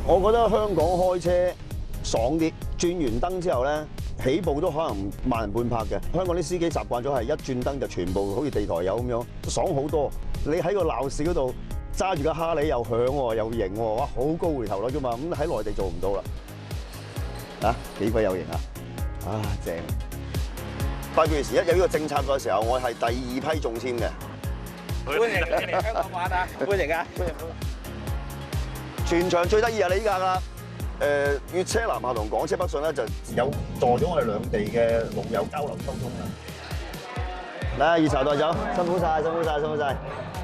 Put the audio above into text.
我覺得香港開車爽啲，轉完燈之後咧，起步都可能慢人半拍嘅。香港啲司機習慣咗係一轉燈就全部好似地台油咁樣，爽好多。你喺個鬧市嗰度揸住個哈利又響喎，又型喎，哇，好高回頭率㗎嘛。咁喺內地做唔到啦。啊，幾鬼有型啊！啊，正！8月時一有呢個政策嘅時候，我係第2批中籤嘅。 歡迎你嚟香港玩啊！歡迎啊！歡迎！ 全場最得意係呢架㗎。粵車南下同港車北上咧，就有助咗我哋兩地嘅路友交流溝通啦。嚟，熱茶代酒，辛苦晒，辛苦晒，辛苦晒。